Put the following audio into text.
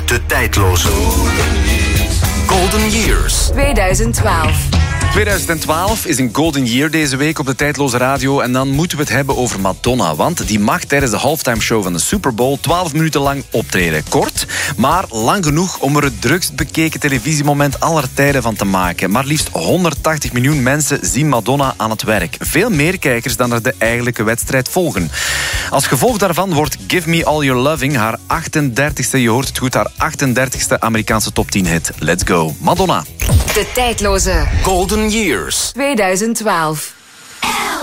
De tijdloze Golden Years 2012. 2012 is een golden year deze week op de Tijdloze Radio. En dan moeten we het hebben over Madonna. Want die mag tijdens de halftime show van de Super Bowl 12 minuten lang optreden. Kort, maar lang genoeg om er het drukst bekeken televisiemoment aller tijden van te maken. Maar liefst 180 miljoen mensen zien Madonna aan het werk. Veel meer kijkers dan er de eigenlijke wedstrijd volgen. Als gevolg daarvan wordt Give Me All Your Loving haar 38e, je hoort het goed, haar 38e Amerikaanse top 10 hit. Let's go. Madonna. De tijdloze Golden Years 2012.